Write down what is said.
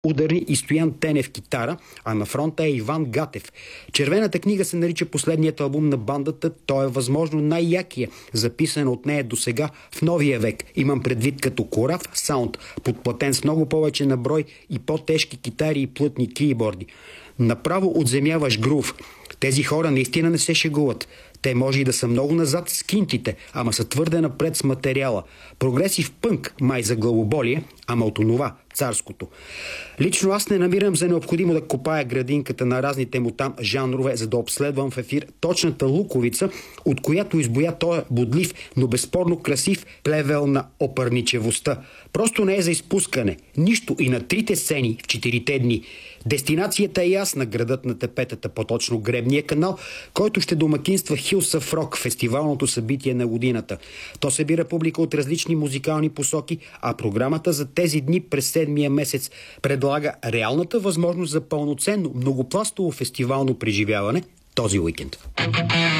ударни и Стоян Тенев китара, а на фронта е Иван Гатев. Червената книга се нарича последният албум на бандата. Той е възможно най-якия, записан от нея до сега в новия век. Имам предвид като корав саунд, подплатен с много повече на брой и по-тежки китари и плътни кейборди. Направо отземяваш грув. Тези хора наистина не се шегуват. Те може и да са много назад с кинтите, ама са твърде напред с материала. Прогресив пънк, май за главоболие, ама от онова, царското. Лично аз не намирам за необходимо да копая градинката на разните му там жанрове, за да обследвам в ефир точната луковица, от която избоя този бодлив, но безспорно красив плевел на опърничевостта. Просто не е за изпускане. Нищо и на 3 сцени в 4 дни. Дестинацията е ясна, градът на тепетата, по-точно Гребния канал, който ще домакинства Hills of Rock, фестивалното събитие на годината. То събира публика от различни музикални посоки, а програмата за тези дни през 7-я месец предлага реалната възможност за пълноценно, многопластово фестивално преживяване този уикенд.